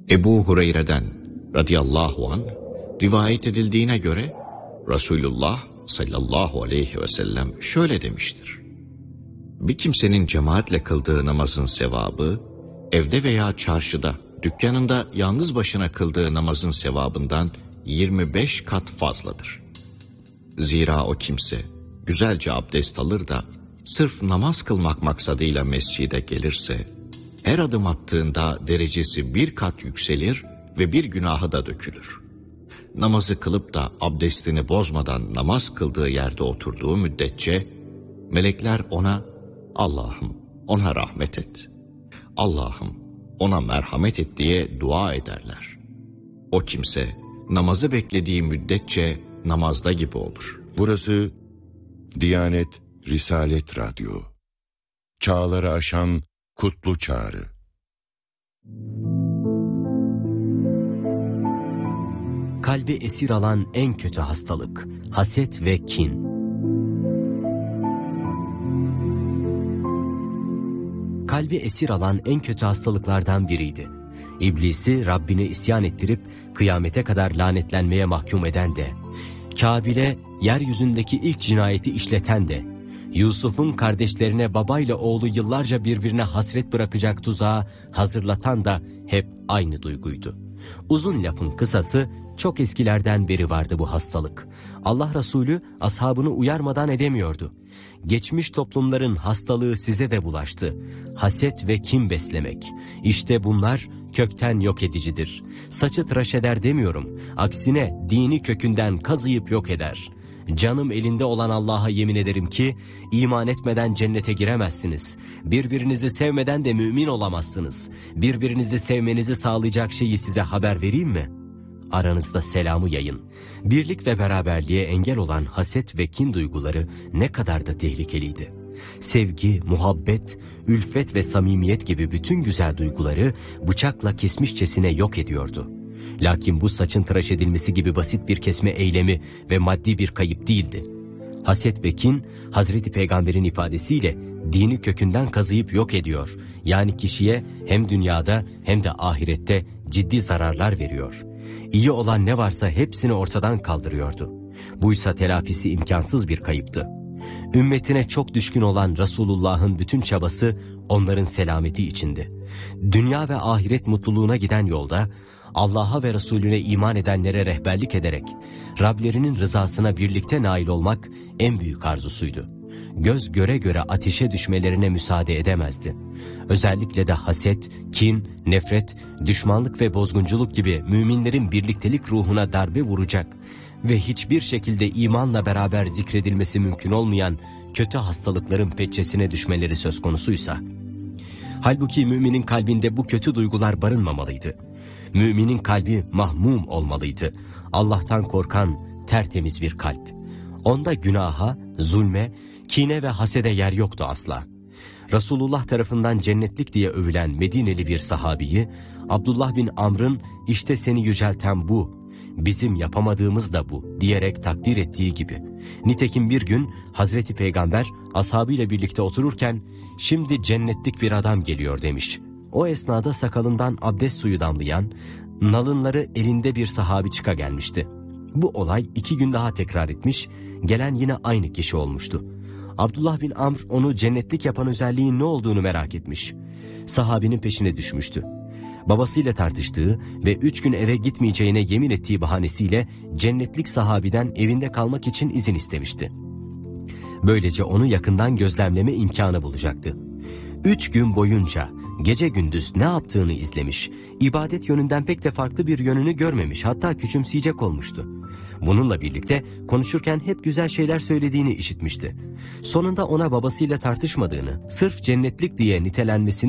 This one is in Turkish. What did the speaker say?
Ebu Hureyre'den radıyallahu anh rivayet edildiğine göre Resulullah sallallahu aleyhi ve sellem şöyle demiştir: bir kimsenin cemaatle kıldığı namazın sevabı, evde veya çarşıda, dükkanında yalnız başına kıldığı namazın sevabından 25 kat fazladır. Zira o kimse güzelce abdest alır da sırf namaz kılmak maksadıyla mescide gelirse, her adım attığında derecesi 1 kat yükselir ve bir günahı da dökülür. Namazı kılıp da abdestini bozmadan namaz kıldığı yerde oturduğu müddetçe, melekler ona Allah'ım ona rahmet et, Allah'ım ona merhamet et diye dua ederler. O kimse namazı beklediği müddetçe namazda gibi olur. Burası Diyanet Risalet Radyo. Çağları aşan kutlu çağrı. Kalbi esir alan en kötü hastalık, haset ve kin. Kalbi esir alan en kötü hastalıklardan biriydi. İblisi Rabbine isyan ettirip kıyamete kadar lanetlenmeye mahkum eden de, Kabil'e yeryüzündeki ilk cinayeti işleten de, Yusuf'un kardeşlerine babayla oğlu yıllarca birbirine hasret bırakacak tuzağı hazırlatan da hep aynı duyguydu. Uzun lafın kısası, çok eskilerden beri vardı bu hastalık. Allah Resulü ashabını uyarmadan edemiyordu. Geçmiş toplumların hastalığı size de bulaştı. Haset ve kin beslemek. İşte bunlar kökten yok edicidir. Saçı tıraş eder demiyorum. Aksine dini kökünden kazıyıp yok eder. Canım elinde olan Allah'a yemin ederim ki iman etmeden cennete giremezsiniz. Birbirinizi sevmeden de mümin olamazsınız. Birbirinizi sevmenizi sağlayacak şeyi size haber vereyim mi? Aranızda selamı yayın. Birlik ve beraberliğe engel olan haset ve kin duyguları ne kadar da tehlikeliydi. Sevgi, muhabbet, ülfet ve samimiyet gibi bütün güzel duyguları bıçakla kesmişçesine yok ediyordu. Lakin bu saçın tıraş edilmesi gibi basit bir kesme eylemi ve maddi bir kayıp değildi. Haset ve kin, Hazreti Peygamber'in ifadesiyle dini kökünden kazıyıp yok ediyor. Yani kişiye hem dünyada hem de ahirette ciddi zararlar veriyor. İyi olan ne varsa hepsini ortadan kaldırıyordu. Buysa telafisi imkansız bir kayıptı. Ümmetine çok düşkün olan Resulullah'ın bütün çabası onların selameti içindi. Dünya ve ahiret mutluluğuna giden yolda Allah'a ve Resulüne iman edenlere rehberlik ederek Rablerinin rızasına birlikte nail olmak en büyük arzusuydu. Göz göre göre ateşe düşmelerine müsaade edemezdi. Özellikle de haset, kin, nefret, düşmanlık ve bozgunculuk gibi müminlerin birliktelik ruhuna darbe vuracak ve hiçbir şekilde imanla beraber zikredilmesi mümkün olmayan kötü hastalıkların pençesine düşmeleri söz konusuysa. Halbuki müminin kalbinde bu kötü duygular barınmamalıydı. Müminin kalbi mahmum olmalıydı. Allah'tan korkan tertemiz bir kalp. Onda günaha, zulme, kine ve hasede yer yoktu asla. Resulullah tarafından cennetlik diye övülen Medineli bir sahabiyi, Abdullah bin Amr'ın işte seni yücelten bu, bizim yapamadığımız da bu diyerek takdir ettiği gibi. Nitekim bir gün Hazreti Peygamber ashabıyla birlikte otururken şimdi cennetlik bir adam geliyor demiş. O esnada sakalından abdest suyu damlayan, nalınları elinde bir sahabi çıka gelmişti. Bu olay 2 gün daha tekrar etmiş, gelen yine aynı kişi olmuştu. Abdullah bin Amr onu cennetlik yapan özelliğin ne olduğunu merak etmiş. Sahabinin peşine düşmüştü. Babasıyla tartıştığı ve 3 gün eve gitmeyeceğine yemin ettiği bahanesiyle cennetlik sahabiden evinde kalmak için izin istemişti. Böylece onu yakından gözlemleme imkanı bulacaktı. 3 gün boyunca gece gündüz ne yaptığını izlemiş, ibadet yönünden pek de farklı bir yönünü görmemiş, hatta küçümseyecek olmuştu. Bununla birlikte konuşurken hep güzel şeyler söylediğini işitmişti. Sonunda ona babasıyla tartışmadığını, sırf cennetlik diye nitelenmesini